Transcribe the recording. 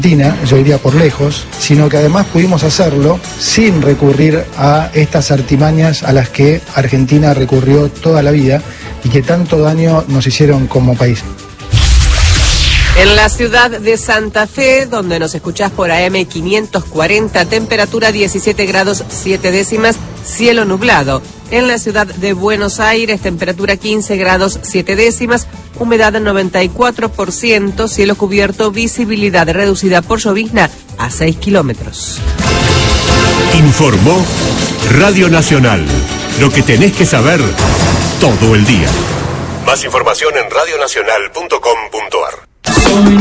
yo diría por lejos, sino que además pudimos hacerlo sin recurrir a estas artimañas a las que Argentina recurrió toda la vida y que tanto daño nos hicieron como país. En la ciudad de Santa Fe, donde nos escuchás por AM 540, temperatura 17 grados 7 décimas, cielo nublado. En la ciudad de Buenos Aires, temperatura 15 grados 7 décimas, humedad 94%, cielo cubierto, visibilidad reducida por llovizna a 6 kilómetros. Informó Radio Nacional. Lo que tenés que saber todo el día. Más información en radionacional.com.ar.